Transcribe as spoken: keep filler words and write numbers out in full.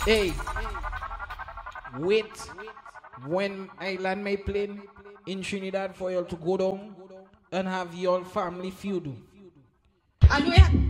Hey, wait. When Island may plane in Trinidad for you to go down and have your family feud.